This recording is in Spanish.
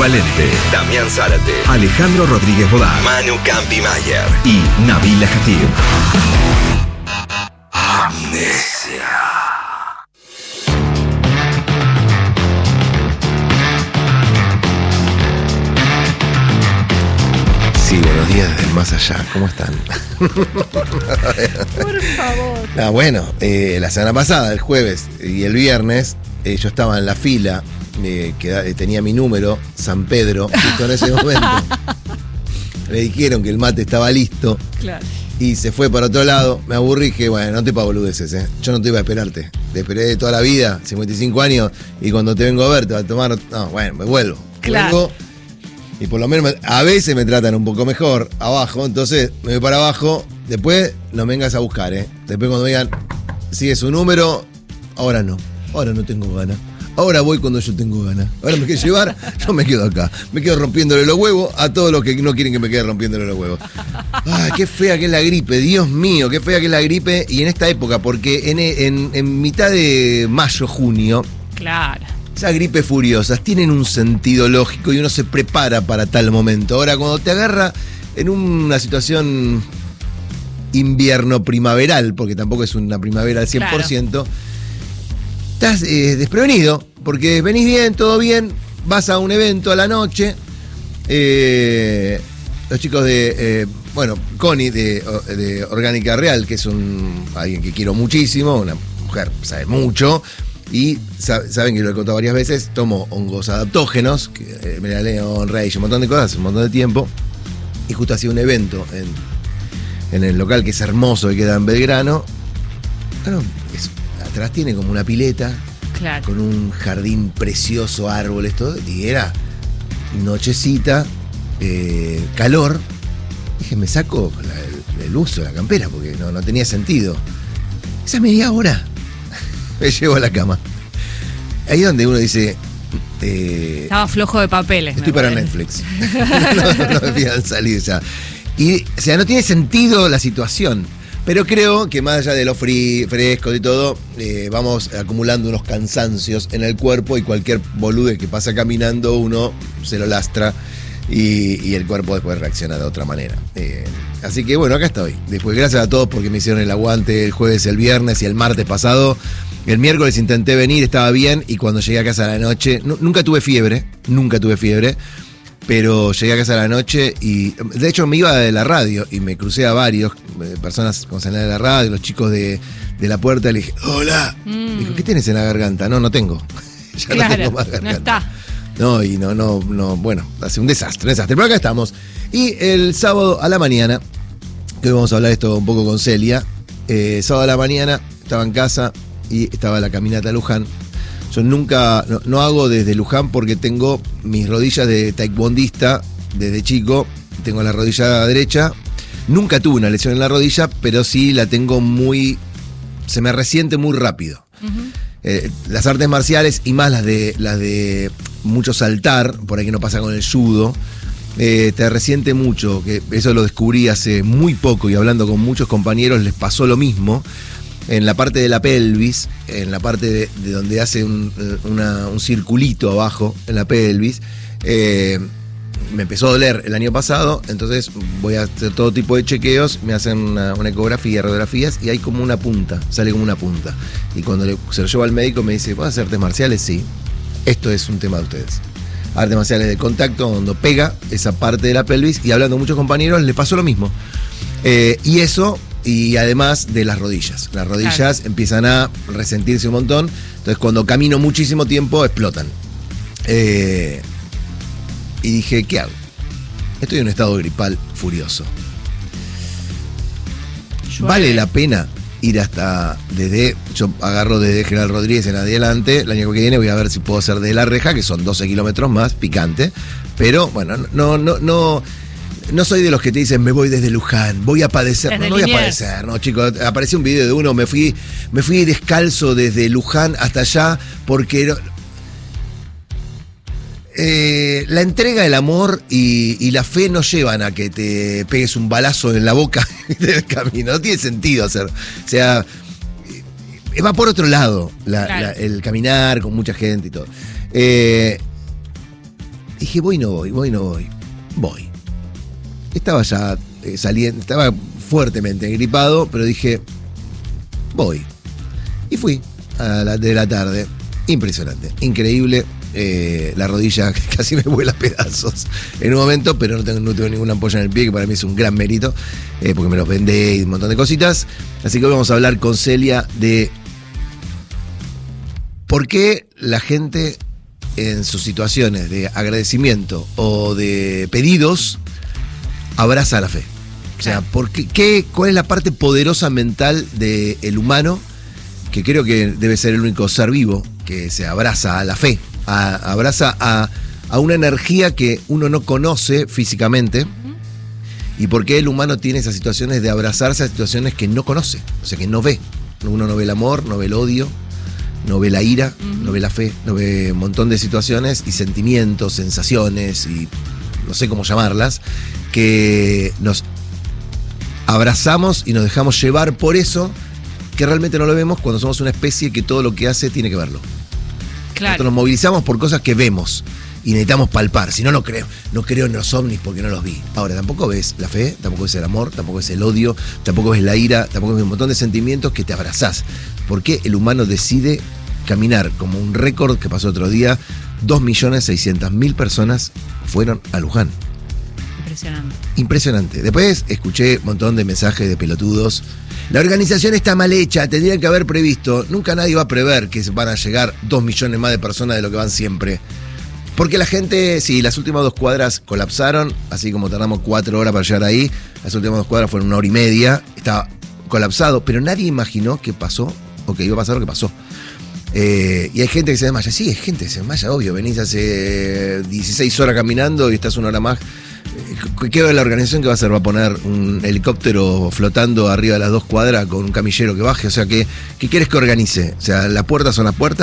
Valente, Damián Zárate, Alejandro Rodríguez Bodá, Manu Campi Mayer y Nabila Jatib. Amnesia. Sí, buenos días del más allá. ¿Cómo están? Por favor. Bueno, la semana pasada, el jueves y el viernes, yo estaba en la fila que tenía mi número, San Pedro, justo en ese momento. Me dijeron que el mate estaba listo. Claro. Y se fue para otro lado. Me aburrí y dije, bueno, no te pa' boludeces, Yo no te iba a esperarte. Te esperé toda la vida, 55 años, y cuando te vengo a ver, te va a tomar. No, bueno, me vuelvo. Claro. Vuelvo, y por lo menos a veces me tratan un poco mejor abajo, entonces me voy para abajo. Después no me vengas a buscar, Después cuando me digan, sigue su número, ahora no tengo ganas. Ahora voy cuando yo tengo ganas. Ahora me quiero llevar, yo me quedo acá. Me quedo rompiéndole los huevos a todos los que no quieren que me quede rompiéndole los huevos. Ay, qué fea que es la gripe, Dios mío, qué fea que es la gripe. Y en esta época, porque en mitad de mayo, junio, Claro. esas gripes furiosas tienen un sentido lógico y uno se prepara para tal momento. Ahora, cuando te agarra en una situación invierno-primaveral, porque tampoco es una primavera al 100%, estás desprevenido, porque venís bien, todo bien, vas a un evento a la noche, los chicos de, Connie de Orgánica Real, que es alguien que quiero muchísimo, una mujer que sabe mucho, y saben que lo he contado varias veces, tomo hongos adaptógenos, Melaleón, Reishi, un montón de cosas, un montón de tiempo, y justo hacía un evento en el local que es hermoso, que queda en Belgrano. Bueno, atrás tiene como una pileta, Claro. con un jardín precioso, árboles, todo, y era nochecita, calor. Dije, me saco el uso de la campera, porque no tenía sentido. Esa media hora me llevo a la cama. Ahí es donde uno dice, Estaba flojo de papeles. estoy me para parece. Netflix. no me pidan salir ya. Y, o sea, no tiene sentido la situación. Pero creo que más allá de lo fresco y todo, vamos acumulando unos cansancios en el cuerpo, y cualquier bolude que pasa caminando uno se lo lastra y el cuerpo después reacciona de otra manera. Así que bueno, acá estoy. Después, gracias a todos porque me hicieron el aguante el jueves, el viernes y el martes pasado. El miércoles intenté venir, estaba bien, y cuando llegué a casa a la noche, nunca tuve fiebre, pero llegué a casa a la noche y, de hecho, me iba de la radio y me crucé a varios personas con señal de la radio, los chicos de la puerta, le dije, hola. Dijo, ¿qué tienes en la garganta? No tengo. Ya Claro, no tengo más garganta. no está. No, y no, bueno, hace un desastre. Pero acá estamos. Y el sábado a la mañana, que hoy vamos a hablar esto un poco con Celia, sábado a la mañana estaba en casa y estaba la caminata a Luján. Yo nunca, no hago desde Luján porque tengo mis rodillas de taekwondista desde chico. Tengo la rodilla derecha. Nunca tuve una lesión en la rodilla, pero sí la tengo se me resiente muy rápido. Las artes marciales, y más las de mucho saltar, por ahí que no pasa con el judo, te resiente mucho. Que eso lo descubrí hace muy poco, y hablando con muchos compañeros les pasó lo mismo. En la parte de la pelvis, en la parte de donde hace un circulito abajo en la pelvis, me empezó a doler el año pasado. Entonces voy a hacer todo tipo de chequeos, me hacen una ecografía, radiografías, y hay como una punta, sale como una punta. Y cuando se lo llevo al médico me dice, ¿vas a hacer artes marciales? Sí. Esto es un tema de ustedes. Artes marciales de contacto, donde pega esa parte de la pelvis, y hablando con muchos compañeros les pasó lo mismo. Y eso... Y además de las rodillas. Las rodillas empiezan a resentirse un montón. Entonces, cuando camino muchísimo tiempo, explotan. Y dije, ¿qué hago? Estoy en un estado gripal furioso. ¿Vale la pena ir yo agarro desde General Rodríguez en adelante? El año que viene voy a ver si puedo hacer de La Reja, que son 12 kilómetros más, picante. Pero, bueno, no soy de los que te dicen, me voy desde Luján, voy a padecer. No voy a padecer, no, chicos. Apareció un video de uno, me fui descalzo desde Luján hasta allá, porque la entrega, el amor y la fe no llevan a que te pegues un balazo en la boca del camino. No tiene sentido hacer. O sea, va por otro lado el caminar con mucha gente y todo. Dije, Dije, voy, no voy. Voy. Estaba ya saliendo, estaba fuertemente gripado, pero dije, voy. Y fui a las de la tarde. Impresionante, increíble. La rodilla casi me vuela a pedazos en un momento, pero no tengo ninguna ampolla en el pie, que para mí es un gran mérito, porque me los vendé y un montón de cositas. Así que hoy vamos a hablar con Celia de por qué la gente en sus situaciones de agradecimiento o de pedidos abraza la fe. O sea, ¿cuál es la parte poderosa mental del humano, que creo que debe ser el único ser vivo que se abraza a la fe, abraza a una energía que uno no conoce físicamente? ¿Y por qué el humano tiene esas situaciones de abrazarse a situaciones que no conoce? O sea, que no ve. Uno no ve el amor, no ve el odio, no ve la ira, no ve la fe, no ve un montón de situaciones y sentimientos, sensaciones y no sé cómo llamarlas, que nos abrazamos y nos dejamos llevar por eso, que realmente no lo vemos cuando somos una especie que todo lo que hace tiene que verlo. Claro. Nosotros nos movilizamos por cosas que vemos y necesitamos palpar. Si no, no creo en los ovnis porque no los vi. Ahora, tampoco ves la fe, tampoco ves el amor, tampoco ves el odio, tampoco ves la ira, tampoco ves un montón de sentimientos que te abrazás. ¿Por qué el humano decide caminar como un récord que pasó otro día? 2.600.000 personas fueron a Luján. Impresionante. Después escuché un montón de mensajes de pelotudos. La organización está mal hecha, tendrían que haber previsto. Nunca nadie va a prever que van a llegar 2 millones más de personas de lo que van siempre. Porque la gente, sí, las últimas 2 cuadras colapsaron, así como tardamos 4 horas para llegar ahí. Las últimas 2 cuadras fueron 1 hora y media. Estaba colapsado, pero nadie imaginó que pasó, o que iba a pasar lo que pasó. Y hay gente que se desmaya. Sí, hay gente que se desmaya, obvio. Venís hace 16 horas caminando y estás 1 hora más. ¿Qué va la organización que va a hacer? Va a poner un helicóptero flotando arriba de las 2 cuadras con un camillero que baje. O sea, ¿qué quieres que organice? O sea, las puertas son las puertas.